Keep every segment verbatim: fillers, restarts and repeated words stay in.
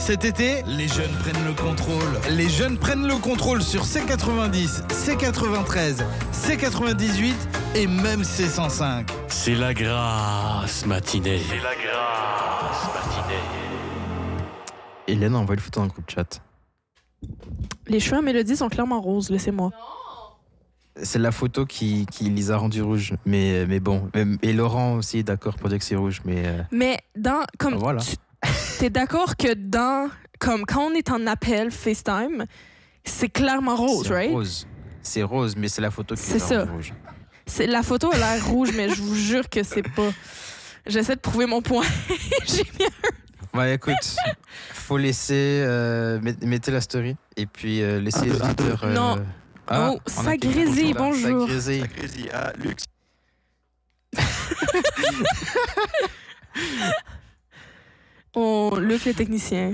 Cet été, les jeunes prennent le contrôle. Les jeunes prennent le contrôle sur C quatre-vingt-dix, C quatre-vingt-treize, C quatre-vingt-dix-huit et même C cent cinq. C'est la grasse matinée. C'est la grasse matinée. Hélène envoie le photo dans le groupe chat. Les cheveux à Mélodie sont clairement roses, laissez-moi. C'est la photo qui, qui les a rendus rouges. Mais, mais bon. Et Laurent aussi est d'accord pour dire que c'est rouge. Mais, euh... mais dans. Comme, ah, voilà. tu, t'es d'accord que dans. Comme quand on est en appel FaceTime, c'est clairement rose, c'est right? Rose. C'est rose, mais c'est la photo qui c'est les a ça. rendus rouges. C'est, la photo a l'air rouge, mais je vous jure que c'est pas. J'essaie de prouver mon point. J'ai bien. Ouais, écoute, faut laisser. Euh, mettez la story. Et puis euh, laissez les auditeurs. Euh, non. Ah, oh, ça grésille, bonjour. Ça grésille. Ça grésille. Ah, luxe. On Luc le technicien.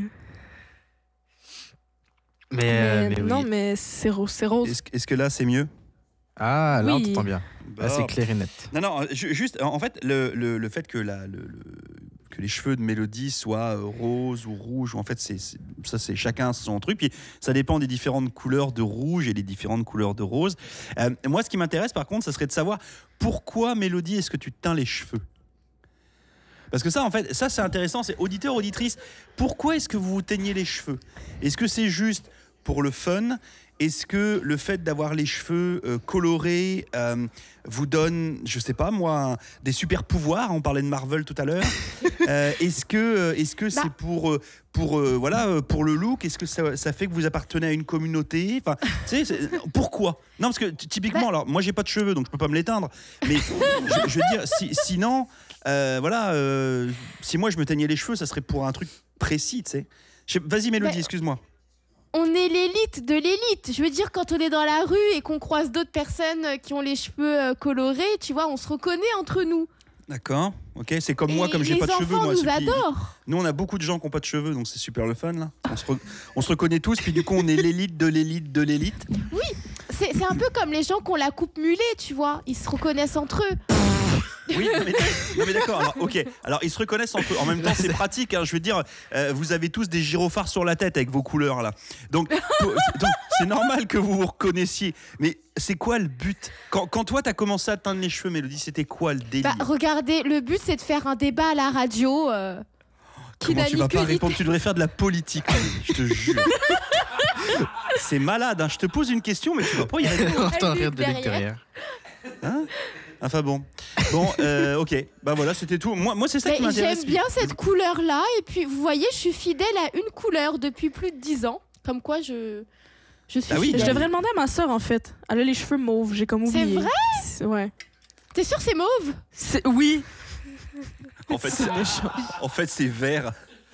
Mais, mais, euh, mais non, oui. mais c'est rose. C'est rose. Est-ce, est-ce que là, c'est mieux? Ah, là, oui. on t'entend bien. Bah, là, c'est clair et net. Non, non, juste, en fait, le, le, le fait que, la, le, le, que les cheveux de Mélodie soient roses ou rouges, en fait, c'est, c'est, ça, c'est chacun son truc. Puis ça dépend des différentes couleurs de rouge et des différentes couleurs de rose. Euh, moi, ce qui m'intéresse, par contre, ça serait de savoir pourquoi, Mélodie, est-ce que tu te teins les cheveux? Parce que ça, en fait, ça, c'est intéressant. C'est auditeur, auditrice. Pourquoi est-ce que vous vous teignez les cheveux? Est-ce que c'est juste pour le fun? Est-ce que le fait d'avoir les cheveux euh, colorés euh, vous donne, je sais pas moi, des super pouvoirs? On parlait de Marvel tout à l'heure. euh, est-ce que, euh, est-ce que bah. c'est pour, euh, pour, euh, voilà, pour le look? Est-ce que ça, ça fait que vous appartenez à une communauté? Enfin, tu sais, pourquoi? Non, parce que typiquement, bah. alors moi j'ai pas de cheveux, donc je peux pas me l'éteindre. Mais je, je veux dire, si, sinon, euh, voilà, euh, si moi je me teignais les cheveux, ça serait pour un truc précis, tu sais. Vas-y, Mélodie, bah. excuse-moi. On est l'élite de l'élite. Je veux dire, quand on est dans la rue et qu'on croise d'autres personnes qui ont les cheveux colorés, tu vois, on se reconnaît entre nous. D'accord, ok, c'est comme et moi, comme j'ai pas de cheveux. Les enfants nous puis, adorent. Nous, on a beaucoup de gens qui n'ont pas de cheveux, donc c'est super le fun, là. On se, re, on se reconnaît tous, puis du coup, on est l'élite de l'élite de l'élite. Oui, c'est, c'est un peu comme les gens qui ont la coupe mulet, tu vois. Ils se reconnaissent entre eux. Oui, mais, non mais d'accord, alors ok, alors ils se reconnaissent entre eux. En même temps c'est pratique, hein, je veux dire, euh, vous avez tous des gyrophares sur la tête avec vos couleurs là. Donc, pour, donc c'est normal que vous vous reconnaissiez. Mais c'est quoi le but? Quand, quand toi t'as commencé à teindre les cheveux, Mélodie, c'était quoi le délire? Bah regardez, le but c'est de faire un débat à la radio. Euh, Comment tu vas pas répondre? Tu devrais faire de la politique, je te jure. C'est malade, hein. Je te pose une question mais tu vas pas y répondre. On rire de l'extérieur. Hein? Enfin bon, bon, euh, ok, bah voilà, c'était tout. Moi, moi c'est ça mais qui m'intéresse. J'aime bien cette couleur-là, et puis vous voyez, je suis fidèle à une couleur depuis plus de dix ans. Comme quoi, je, je suis ah oui, fidèle. Je devrais demander à ma sœur, en fait. Elle a les cheveux mauves, j'ai comme oublié. C'est vrai? C'est, ouais. T'es sûr c'est mauve? C'est, oui. En fait, c'est, c'est méchant. En fait, c'est vert.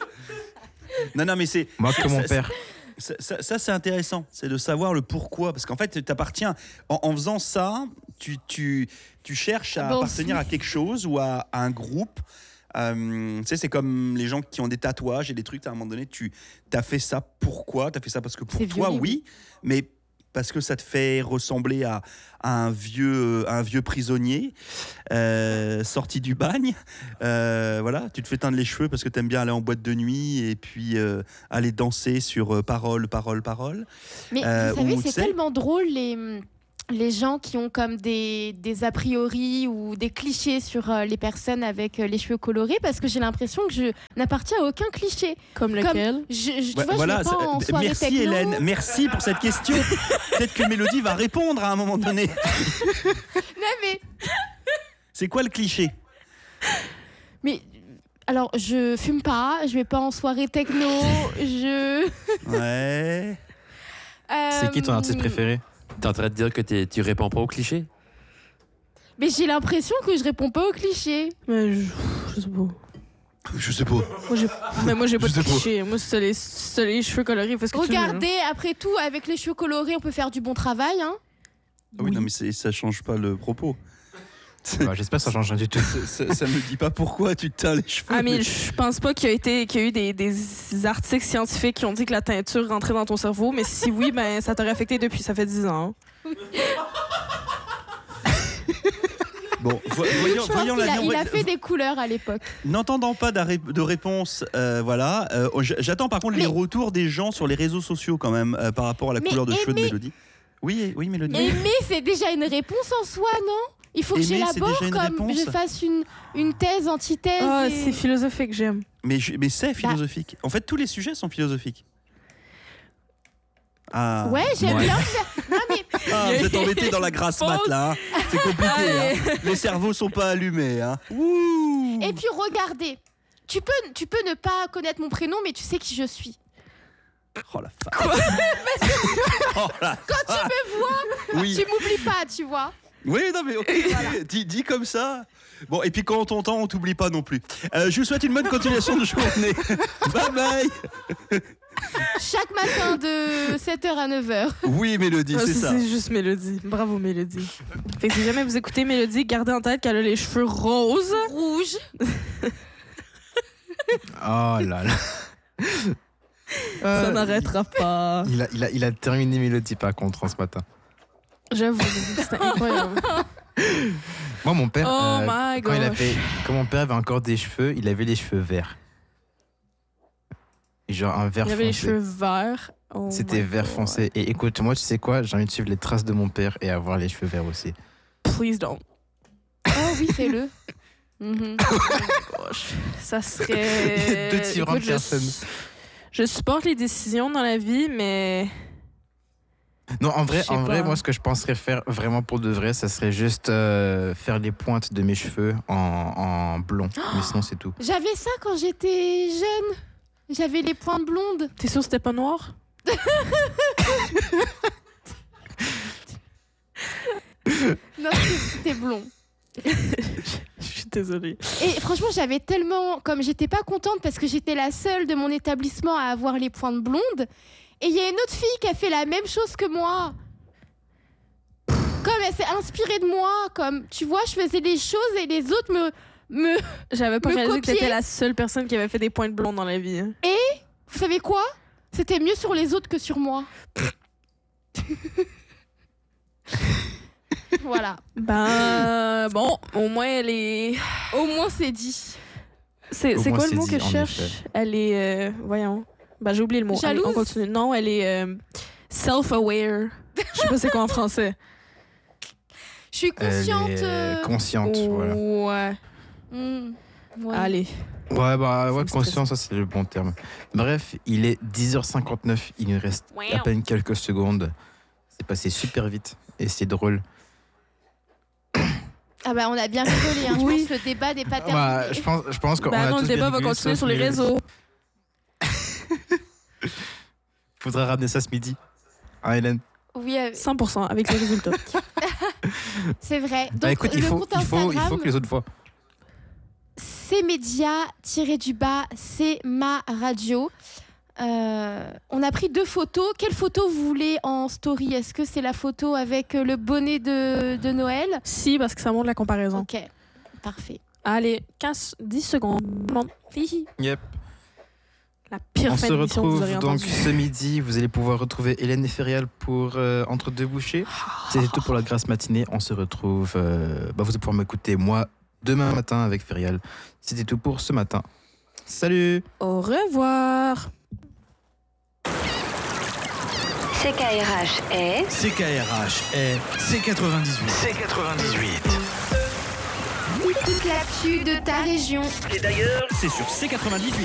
Non, non, mais c'est. Moi, que mon ça, père. Ça, ça, ça, c'est intéressant, c'est de savoir le pourquoi. Parce qu'en fait, t'appartiens. En, en faisant ça, tu, tu, tu cherches à bon, appartenir à quelque chose ou à, à un groupe. Euh, tu sais, c'est comme les gens qui ont des tatouages et des trucs, à un moment donné, tu as fait ça pourquoi? Tu as fait ça parce que pour c'est toi, violé, oui, mais parce que ça te fait ressembler à, à, un, vieux, à un vieux prisonnier euh, sorti du bagne. Euh, voilà, tu te fais teindre les cheveux parce que tu aimes bien aller en boîte de nuit et puis euh, aller danser sur euh, parole, parole, parole. Mais euh, vous savez, ou, c'est t'sais, tellement drôle les... les gens qui ont comme des, des a priori ou des clichés sur euh, les personnes avec euh, les cheveux colorés, parce que j'ai l'impression que je n'appartiens à aucun cliché. Comme lequel? Comme, je, je, tu ouais, vois, voilà, je vais pas en soirée merci techno. Hélène, merci pour cette question. Peut-être que Mélodie va répondre à un moment donné. Non mais... C'est quoi le cliché? Mais... Alors, je fume pas, je vais pas en soirée techno, je... Ouais... Euh, C'est qui ton artiste préféré? T'es en train de dire que tu réponds pas aux clichés? Mais j'ai l'impression que je réponds pas aux clichés. Mais je, je sais pas. Je sais pas. Moi, j'ai, mais moi, j'ai pas je de clichés. Moi, c'est les, c'est les cheveux colorés. Fais ce que Regardez, tu veux, hein. Après tout, avec les cheveux colorés, on peut faire du bon travail. Hein. Ah oui, oui, non, mais c'est, ça change pas le propos. Bah, j'espère que ça change rien du tout. Ça, ça, ça me dit pas pourquoi tu te teins les cheveux. Ah, mais je pense pas qu'il y a, été, qu'il y a eu des, des articles scientifiques qui ont dit que la teinture rentrait dans ton cerveau, mais si oui, ben ça t'aurait affecté depuis, ça fait dix ans. Bon, vo- voyons, Je pense voyons qu'il la a, vie. il a fait des couleurs à l'époque. N'entendant pas d'arré- de réponse, euh, voilà. Euh, j- j'attends par contre Mais- les retours des gens sur les réseaux sociaux quand même euh, par rapport à la Mais couleur de cheveux de aimer- Mélodie. Oui, oui, Mélodie. Aimer, c'est déjà une réponse en soi, non? Il faut que Aimer, c'est j'élabore, déjà une comme réponse. je fasse une, une thèse, antithèse. Ah, et- c'est philosophique, j'aime. Mais, je- mais Bah. c'est philosophique. En fait, tous les sujets sont philosophiques. Ah. Ouais, j'aime Ouais. bien faire. Non, mais Ah, vous êtes embêtés dans la grasse mat là. hein. C'est compliqué. Allez. hein. Les cerveaux sont pas allumés. Hein. Ouh. Et puis regardez, tu peux, tu peux ne pas connaître mon prénom, mais tu sais qui je suis. Oh la femme. oh, la Quand tu me vois, Oui. tu m'oublies pas, tu vois. Oui, non mais ok, dis, dis comme ça. Bon, et puis quand on t'entend, on t'oublie pas non plus. Euh, je vous souhaite une bonne continuation de journée. Bye bye. Chaque matin de sept heures à neuf heures. Oui, Mélodie, Ah, c'est ça. C'est juste Mélodie. Bravo, Mélodie. Fait que si jamais vous écoutez Mélodie, gardez en tête qu'elle a les cheveux roses. Rouge. Oh là là. Ça Euh, n'arrêtera pas. il, a, il, a, il a terminé Mélodie par contre ce matin. J'avoue, c'était incroyable. Moi, mon père, Oh euh, my quand, il gosh. avait, quand mon père avait encore des cheveux, il avait les cheveux verts. Genre un vert Il avait les foncé. cheveux verts. Oh C'était my vert God. foncé. Et écoute, moi, tu sais quoi? J'ai envie de suivre les traces de mon père et avoir les cheveux verts aussi. Please don't. Oh oui, fais-le. Mhm. Gosh. Ça serait. Deux différentes Écoute, je- personnes. Je supporte les décisions dans la vie, mais. Non, en vrai, Je sais en vrai, pas. moi, ce que je penserais faire vraiment pour de vrai, ça serait juste euh, faire les pointes de mes cheveux en, en blond. Mais sinon, c'est tout. J'avais ça quand j'étais jeune. J'avais les pointes blondes. T'es sûr que c'était pas noir? Non, c'était blond. Je suis désolée. Et franchement, j'avais tellement. Comme j'étais pas contente parce que j'étais la seule de mon établissement à avoir les pointes blondes. Et il y a une autre fille qui a fait la même chose que moi. Comme elle s'est inspirée de moi. Comme, tu vois, je faisais les choses et les autres me. me... J'avais pas Me réalisé que copier. t'étais la seule personne qui avait fait des pointes blondes dans la vie. hein. Vous savez quoi? C'était mieux sur les autres que sur moi. Voilà. Ben. Bon, au moins elle est. Au moins, c'est dit. C'est Au c'est moins, quoi c'est le mot dit, que je en cherche? effet. Elle est. euh, voyons. Ben, j'ai oublié le mot. Allez, Jalouse? on continue. Non, elle est euh, self-aware. Je sais pas c'est quoi en français. Je suis consciente. Elle est euh, consciente, voilà. Ouais. hmm, ouais. Allez. Ouais, bah, Ça ouais, me stresse. conscience, ça, c'est le bon terme. Bref, il est dix heures cinquante-neuf. Il nous reste à peine quelques secondes. C'est passé super vite et c'est drôle. Ah bah on a bien rigolé, hein. Oui. Je pense que le débat n'est pas terminé. Bah, je pense, je pense qu'on Ben a non, tous le débat bien va rigolé, continuer sauf sur les Mélodie. réseaux. Faudrait ramener ça ce midi. Hein, Hélène? Oui, euh, cent pour cent avec les résultats. c'est vrai. Donc, Bah écoute, il le faut, compte il, faut, il Instagram, faut que les autres voient. c'est média tiré du bas, c'est ma radio. Euh, on a pris deux photos. Quelle photo vous voulez en story? Est-ce que c'est la photo avec euh, le bonnet de, de Noël? Si, parce que ça montre la comparaison. Ok, parfait. Allez, quinze, dix secondes. Bon. Hihi. Yep. La pire On fin se d'émission que vous retrouve aurez donc entendue. ce midi. Vous allez pouvoir retrouver Hélène et Ferial pour euh, Entre deux bouchées. C'est tout pour la grasse matinée. On se retrouve. euh, bah, vous allez pouvoir m'écouter moi demain matin avec Ferial. C'était tout pour ce matin. Salut! Au revoir. C K R H est C K R H est C quatre-vingt-dix-huit. C quatre-vingt-dix-huit. Toute l'actu de ta région. Et d'ailleurs, c'est sur C quatre-vingt-dix-huit.